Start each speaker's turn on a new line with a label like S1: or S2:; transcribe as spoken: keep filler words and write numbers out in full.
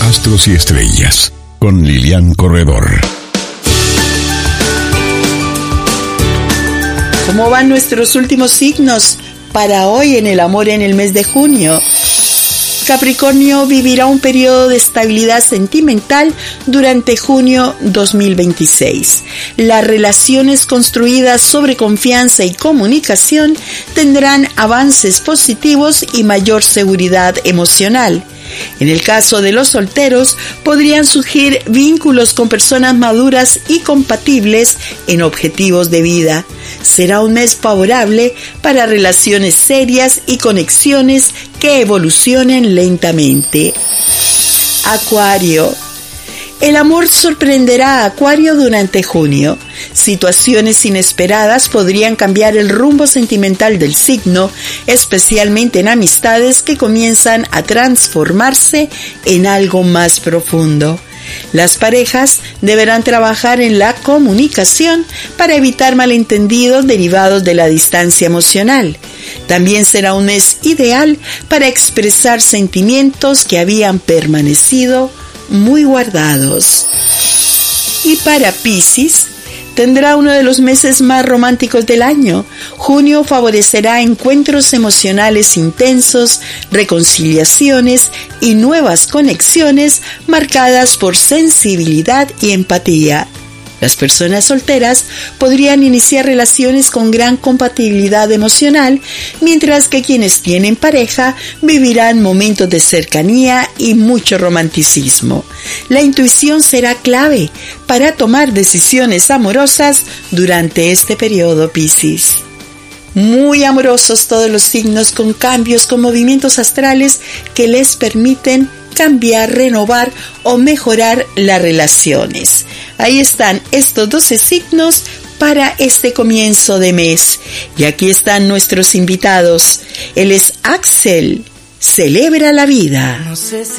S1: Astros y Estrellas, con Lilian Corredor.
S2: ¿Cómo van nuestros últimos signos para hoy en el amor en el mes de junio? Capricornio vivirá un periodo de estabilidad sentimental durante junio dos mil veintiséis. Las relaciones construidas sobre confianza y comunicación tendrán avances positivos y mayor seguridad emocional. En el caso de los solteros, podrían surgir vínculos con personas maduras y compatibles en objetivos de vida. Será un mes favorable para relaciones serias y conexiones que evolucionen lentamente. Acuario. El amor sorprenderá a Acuario durante junio. Situaciones inesperadas podrían cambiar el rumbo sentimental del signo, especialmente en amistades que comienzan a transformarse en algo más profundo. Las parejas deberán trabajar en la comunicación para evitar malentendidos derivados de la distancia emocional. También será un mes ideal para expresar sentimientos que habían permanecido muy guardados. Y para Piscis, tendrá uno de los meses más románticos del año. Junio favorecerá encuentros emocionales intensos, reconciliaciones y nuevas conexiones marcadas por sensibilidad y empatía. Las personas solteras podrían iniciar relaciones con gran compatibilidad emocional, mientras que quienes tienen pareja vivirán momentos de cercanía y mucho romanticismo. La intuición será clave para tomar decisiones amorosas durante este periodo, Piscis. Muy amorosos todos los signos, con cambios, con movimientos astrales que les permiten cambiar, renovar o mejorar las relaciones. Ahí están estos doce signos para este comienzo de mes. Y aquí están nuestros invitados. Él es Axel. Celebra la vida.
S3: No sé si